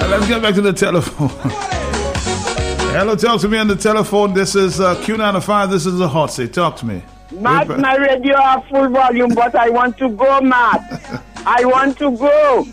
Let's get back to the telephone. Hello, talk to me on the telephone. This is Q95. This is the hot seat. Talk to me. Matt, my radio are full volume, but I want to go, Matt. I want to go.